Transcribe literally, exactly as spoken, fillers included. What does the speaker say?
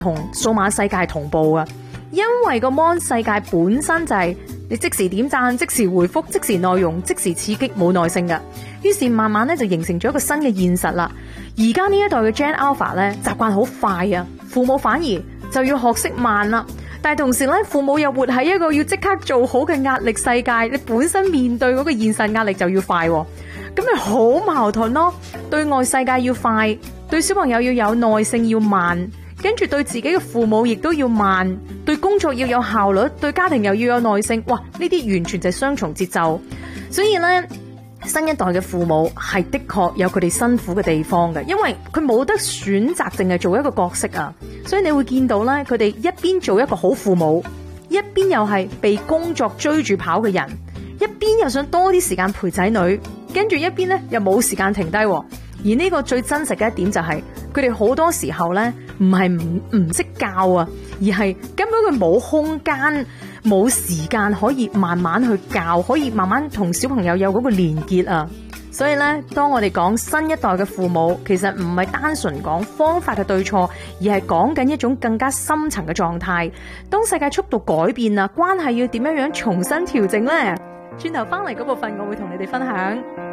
同數碼世界同步啊，因為個 mon 世界本身就係你即時點讚、即時回覆、即時內容、即時刺激，冇耐性噶。於是慢慢咧就形成咗一個新嘅現實啦。而家呢一代嘅 Gen Alpha 咧習慣好快啊，父母反而就要學識慢啦。但係同時咧，父母又活喺一個要即刻做好嘅壓力世界，你本身面對嗰個現實壓力就要快，咁咪好矛盾咯。對外世界要快，對小朋友要有耐性要慢，跟住對自己嘅父母亦都要慢，對工作要有效率，對家庭又要有耐性。哇！呢啲完全就係雙重節奏，所以咧。新一代嘅父母係的確有佢哋辛苦嘅地方嘅，因為佢冇得選擇淨係做一個角色啊，所以你會見到咧，佢哋一邊做一個好父母，一邊又係被工作追住跑嘅人，一邊又想多啲時間陪仔女，跟住一邊咧又冇時間停低。而呢個最真實嘅一點就係，佢哋好多時候咧唔係唔唔識教啊，而係根本佢冇空間。冇時間可以慢慢去教，可以慢慢同小朋友有嗰個連結啊！所以咧，當我哋講新一代嘅父母，其實唔係單純講方法嘅對錯，而係講緊一種更加深層嘅狀態。當世界速度改變啊，關係要點樣樣重新調整呢？轉頭翻嚟嗰部分，我會同你哋分享。